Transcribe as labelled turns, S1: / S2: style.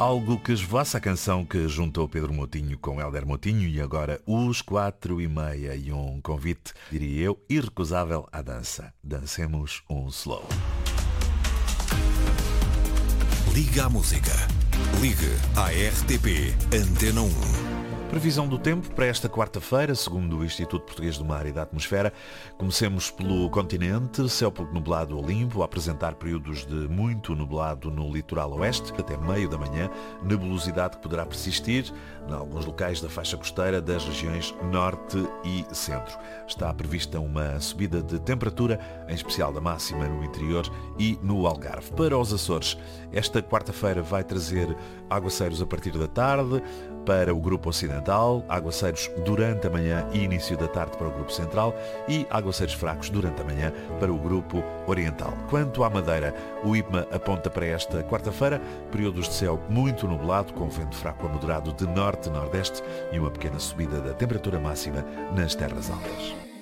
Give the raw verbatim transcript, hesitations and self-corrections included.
S1: Algo que esvoaça, a canção que juntou Pedro Moutinho com Hélder Moutinho e agora os quatro e meia e um convite, diria eu, irrecusável à dança. Dancemos um slow.
S2: Liga à música. Ligue à R T P Antena um.
S1: Previsão do tempo para esta quarta-feira, segundo o Instituto Português do Mar e da Atmosfera. Comecemos pelo continente, céu pouco nublado ou limpo, a apresentar períodos de muito nublado no litoral oeste, até meio da manhã, nebulosidade que poderá persistir em alguns locais da faixa costeira das regiões norte e centro. Está prevista uma subida de temperatura, em especial da máxima no interior e no Algarve. Para os Açores, esta quarta-feira vai trazer aguaceiros a partir da tarde para o grupo ocidental, aguaceiros durante a manhã e início da tarde para o grupo central e aguaceiros fracos durante a manhã para o grupo oriental. Quanto à Madeira, o I P M A aponta para esta quarta-feira períodos de céu muito nublado, com vento fraco a moderado de norte-nordeste e uma pequena subida da temperatura máxima nas terras altas.